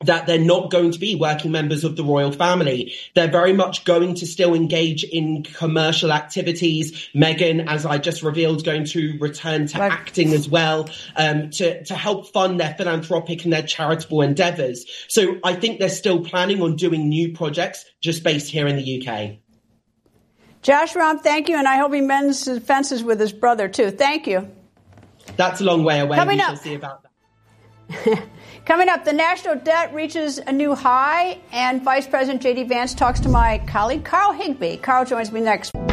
that they're not going to be working members of the royal family. They're very much going to still engage in commercial activities. Meghan, as I just revealed, going to return to acting as well, to help fund their philanthropic and their charitable endeavours. So I think they're still planning on doing new projects just based here in the UK. Josh Romm, thank you, and I hope he mends his fences with his brother, too. Thank you. That's a long way away. Coming we up. shall see about that. Coming up, the national debt reaches a new high, and Vice President J.D. Vance talks to my colleague Carl Higbee. Carl joins me next.